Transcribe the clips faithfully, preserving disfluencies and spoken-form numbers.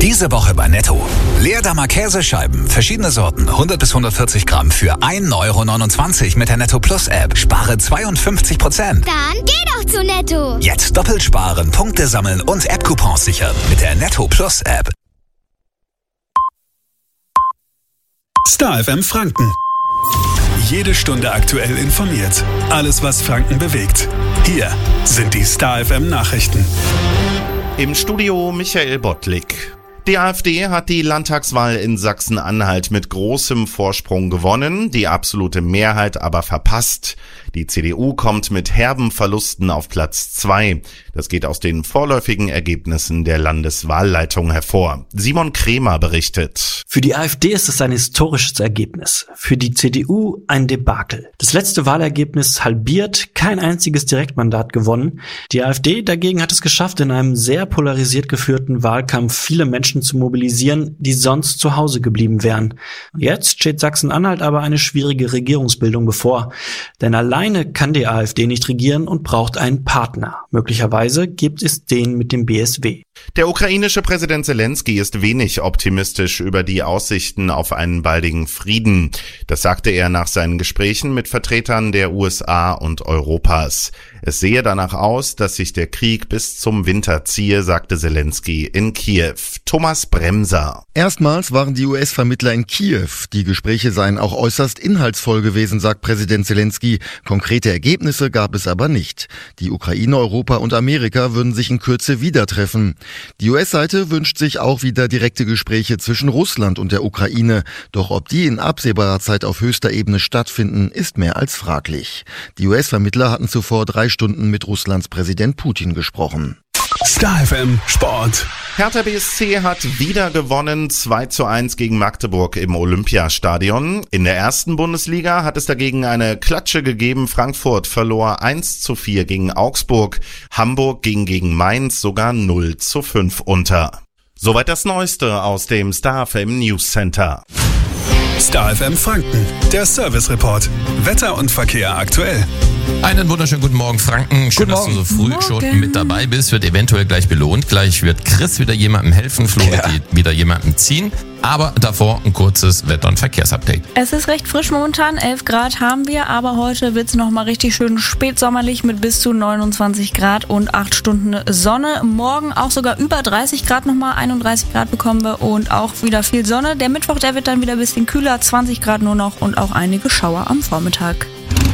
Diese Woche bei Netto. Leerdammer Käsescheiben, verschiedene Sorten, hundert bis hundertvierzig Gramm für ein Euro neunundzwanzig mit der Netto Plus App. Spare zweiundfünfzig Prozent. Dann geh doch zu Netto. Jetzt doppelt sparen, Punkte sammeln und App-Coupons sichern mit der Netto Plus App. Star F M Franken. Jede Stunde aktuell informiert. Alles, was Franken bewegt. Hier sind die Star F M Nachrichten. Im Studio Michael Bottlik. Die AfD hat die Landtagswahl in Sachsen-Anhalt mit großem Vorsprung gewonnen, die absolute Mehrheit aber verpasst. Die C D U kommt mit herben Verlusten auf Platz zwei. Das geht aus den vorläufigen Ergebnissen der Landeswahlleitung hervor. Simon Kremer berichtet. Für die AfD ist es ein historisches Ergebnis. Für die C D U ein Debakel. Das letzte Wahlergebnis halbiert, kein einziges Direktmandat gewonnen. Die AfD dagegen hat es geschafft, in einem sehr polarisiert geführten Wahlkampf viele Menschen zu mobilisieren, die sonst zu Hause geblieben wären. Jetzt steht Sachsen-Anhalt aber eine schwierige Regierungsbildung bevor. Denn alleine kann die AfD nicht regieren und braucht einen Partner. Möglicherweise gibt es den mit dem B S W. Der ukrainische Präsident Zelensky ist wenig optimistisch über die Aussichten auf einen baldigen Frieden. Das sagte er nach seinen Gesprächen mit Vertretern der U S A und Europas. Es sehe danach aus, dass sich der Krieg bis zum Winter ziehe, sagte Zelensky in Kiew. Thomas Bremser. Erstmals waren die U S-Vermittler in Kiew. Die Gespräche seien auch äußerst inhaltsvoll gewesen, sagt Präsident Zelensky. Konkrete Ergebnisse gab es aber nicht. Die Ukraine, Europa und Amerika würden sich in Kürze wieder treffen. Die U S-Seite wünscht sich auch wieder direkte Gespräche zwischen Russland und der Ukraine. Doch ob die in absehbarer Zeit auf höchster Ebene stattfinden, ist mehr als fraglich. Die U S-Vermittler hatten zuvor drei Stunden mit Russlands Präsident Putin gesprochen. Star F M Sport. Hertha B S C hat wieder gewonnen, zwei zu eins gegen Magdeburg im Olympiastadion. In der ersten Bundesliga hat es dagegen eine Klatsche gegeben. Frankfurt verlor eins zu vier gegen Augsburg. Hamburg ging gegen Mainz sogar null zu fünf unter. Soweit das Neueste aus dem Star F M News Center. Star F M Franken, der Service Report. Wetter und Verkehr aktuell. Einen wunderschönen guten Morgen, Franken. Schön, dass du so früh Morgen. schon mit dabei bist. Wird eventuell gleich belohnt. Gleich wird Chris wieder jemandem helfen, Flo ja. wird wieder jemandem ziehen. Aber davor ein kurzes Wetter- und Verkehrsupdate. Es ist recht frisch momentan, elf Grad haben wir, aber heute wird es nochmal richtig schön spätsommerlich mit bis zu neunundzwanzig Grad und acht Stunden Sonne. Morgen auch sogar über dreißig Grad nochmal, einunddreißig Grad bekommen wir und auch wieder viel Sonne. Der Mittwoch, der wird dann wieder ein bisschen kühler, zwanzig Grad nur noch und auch einige Schauer am Vormittag.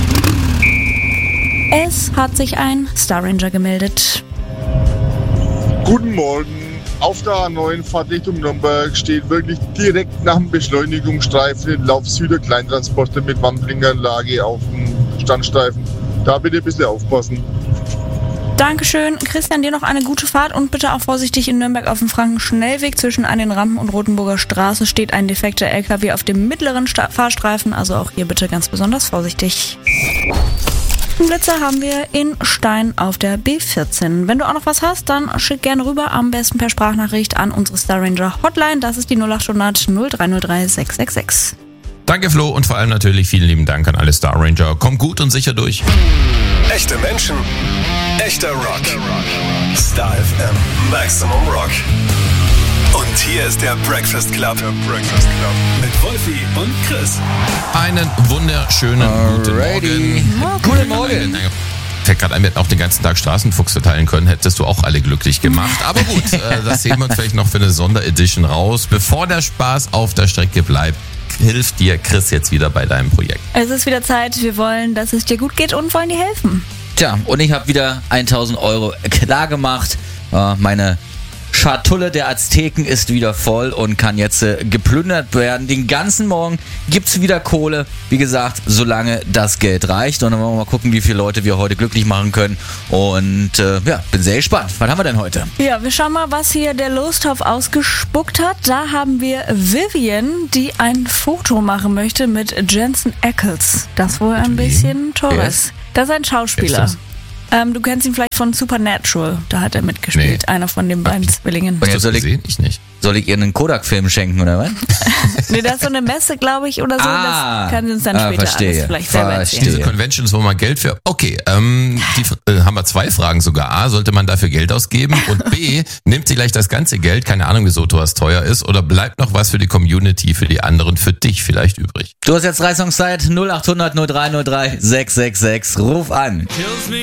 Es hat sich ein Star Ranger gemeldet. Guten Morgen. Auf der A neun Fahrtrichtung Nürnberg steht wirklich direkt nach dem Beschleunigungsstreifen in Lauf Süder Kleintransporter mit Wandblinkanlage auf dem Standstreifen. Da bitte ein bisschen aufpassen. Dankeschön. Christian, dir noch eine gute Fahrt und bitte auch vorsichtig in Nürnberg auf dem Franken-Schnellweg. Zwischen an den Rampen und Rotenburger Straße steht ein defekter L K W auf dem mittleren Sta- Fahrstreifen. Also auch hier bitte ganz besonders vorsichtig. Blitzer haben wir in Stein auf der B vierzehn. Wenn du auch noch was hast, dann schick gerne rüber, am besten per Sprachnachricht an unsere Star Ranger Hotline. Das ist die null acht hundert null drei null drei sechs sechs sechs. Danke Flo und vor allem natürlich vielen lieben Dank an alle Star Ranger. Kommt gut und sicher durch. Echte Menschen, echter Rock. Star F M Maximum Rock. Und hier ist der Breakfast Club. Der Breakfast Club. Mit Wolfi und Chris. Einen wunderschönen Alrighty. guten Morgen. Guten Morgen. Fällt gerade ein, wir hätten auch den ganzen Tag Straßenfuchs verteilen können, hättest du auch alle glücklich gemacht. Aber gut, äh, das sehen wir uns vielleicht noch für eine Sonderedition raus. Bevor der Spaß auf der Strecke bleibt, hilft dir Chris jetzt wieder bei deinem Projekt. Es ist wieder Zeit. Wir wollen, dass es dir gut geht und wollen dir helfen. Tja, und ich habe wieder tausend Euro klar gemacht. Äh, meine Schatulle der Azteken ist wieder voll und kann jetzt äh, geplündert werden. Den ganzen Morgen gibt's wieder Kohle. Wie gesagt, solange das Geld reicht. Und dann wollen wir mal gucken, wie viele Leute wir heute glücklich machen können. Und äh, ja, bin sehr gespannt. Was haben wir denn heute? Ja, wir schauen mal, was hier der Lostopf ausgespuckt hat. Da haben wir Vivian, die ein Foto machen möchte mit Jensen Ackles. Das wohl ein bisschen Torres. Das ist ein Schauspieler. Ähm, du kennst ihn vielleicht von Supernatural, da hat er mitgespielt, Nee. einer von den beiden Zwillingen. Und jetzt soll ich, gesehen? Ich nicht. soll ich ihr einen Kodak-Film schenken, oder was? Nee, das ist so eine Messe, glaube ich, oder so. Ah. Das kann sie uns dann Ah, später verstehe. alles vielleicht selber Verstehe. erzählen. Diese Conventions, wo man Geld für... Okay, ähm, die äh, haben wir zwei Fragen sogar. A, sollte man dafür Geld ausgeben? Und B, nimmt sie gleich das ganze Geld, keine Ahnung, wieso sowas teuer ist, oder bleibt noch was für die Community, für die anderen, für dich vielleicht übrig? Du hast jetzt drei Songs Zeit, null acht hundert null drei null drei sechs sechs sechs, ruf an.